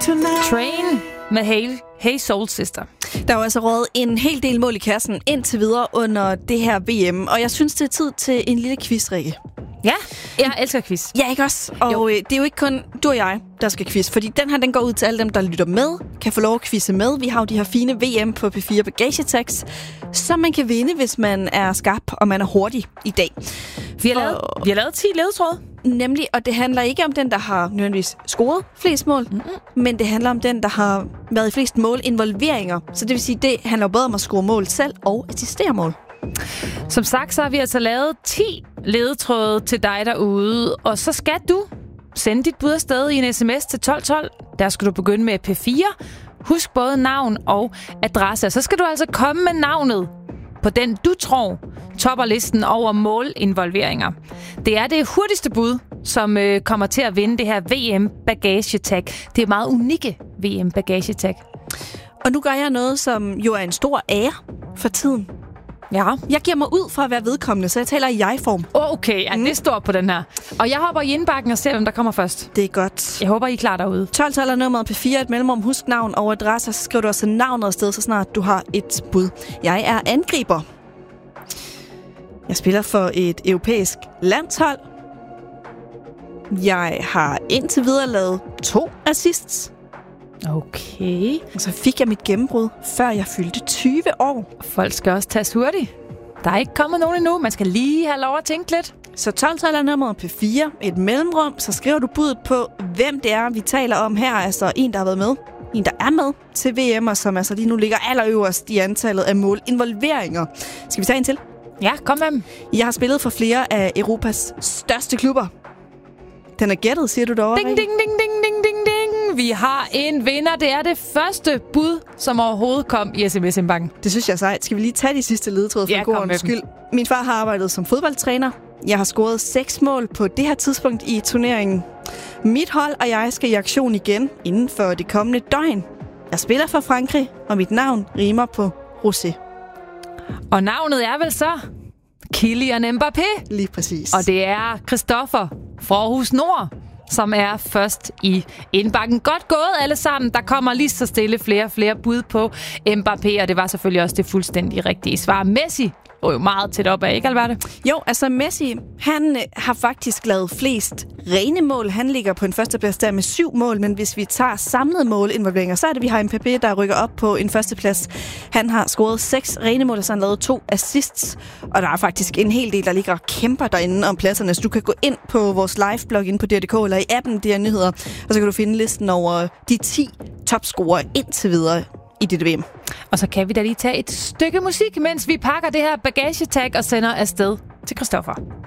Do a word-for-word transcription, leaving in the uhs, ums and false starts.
tonight. Train med Hey, hey Soul Sister. Der er jo altså røget en hel del mål i kassen indtil videre under det her V M, og jeg synes, det er tid til en lille quiz, Rikke. Ja, jeg elsker quiz. Ja, ikke også? Og jo. Det er jo ikke kun du og jeg, der skal quiz, fordi den her, den går ud til alle dem, der lytter med, kan få lov at quizze med. Vi har jo de her fine V M på P fire Bagagetex, som man kan vinde, hvis man er skarp, og man er hurtig i dag. Vi har, lavet, vi har lavet ti ledetråde. Nemlig, og det handler ikke om den, der har nødvendigvis scoret flest mål, mm-hmm. men det handler om den, der har været i flest mål-involveringer. Så det vil sige, det handler både om at score mål selv og assistere mål. Som sagt, så har vi altså lavet ti ledetråde til dig derude, og så skal du sende dit bud afsted i en sms til tolv tolv. Der skal du begynde med P fire. Husk både navn og adresse. Så skal du altså komme med navnet på den, du tror topper listen over målinvolveringer. Det er det hurtigste bud, som øh, kommer til at vinde det her V M Bagagetag. Det er meget unikke V M Bagagetag. Og nu gør jeg noget, som jo er en stor ære for tiden. Ja. Jeg giver mig ud fra at være vedkommende, så jeg taler i jeg-form. Okay, ja, mm. det står på den her. Og jeg hopper i indbakken og ser, hvem der kommer først. Det er godt. Jeg håber, I er klar derude. tolv tolv er nummeret P fire, et mellemrum, husk navn og adresse, så skriver du også navnet afsted, så snart du har et bud. Jeg er angriber. Jeg spiller for et europæisk landshold. Jeg har indtil videre lavet to assists. Okay. Og så fik jeg mit gennembrud, før jeg fyldte tyve år. Folk skal også tages hurtigt. Der er ikke kommet nogen endnu. Man skal lige have lov at tænke lidt. Så tolv tolv er nummeret P fire, et mellemrum, så skriver du budet på, hvem det er, vi taler om her. Altså en, der har været med. En, der er med til V M, og som altså lige nu ligger allerøverst i antallet af mål-involveringer. Skal vi tage en til? Ja, kom med dem. Jeg har spillet for flere af Europas største klubber. Den er gættet, siger du derovre? Ding, ding, ding, ding, ding, ding, ding. Vi har en vinder. Det er det første bud, som overhovedet kom i sms-indbakken. Det synes jeg er sejt. Skal vi lige tage de sidste ledetråde for ja, god ordens skyld? Min far har arbejdet som fodboldtræner. Jeg har scoret seks mål på det her tidspunkt i turneringen. Mit hold og jeg skal i aktion igen inden for det kommende døgn. Jeg spiller for Frankrig, og mit navn rimer på Rosé. Og navnet er vel så Kylian Mbappé. Lige præcis. Og det er Christoffer fra Aarhus Nord, som er først i indbakken. Godt gået alle sammen. Der kommer lige så stille flere og flere bud på Mbappé, og det var selvfølgelig også det fuldstændig rigtige svar. Messi lå jo meget tæt op af, ikke Alberte? Jo, altså Messi, han har faktisk lavet flest rene mål. Han ligger på en førsteplads der med syv mål, men hvis vi tager samlede målinvolveringer, så er det, vi har Mbappé, der rykker op på en førsteplads. Han har scoret seks rene mål, og så har han lavet to assists, og der er faktisk en hel del, der ligger og kæmper derinde om pladserne, så du kan gå ind på vores live-blog inde på D R punktum D K eller i appen D R Nyheder, og så kan du finde listen over de ti topscorer indtil videre i dette V M. Og så kan vi da lige tage et stykke musik, mens vi pakker det her bagagetag og sender afsted til Christoffer.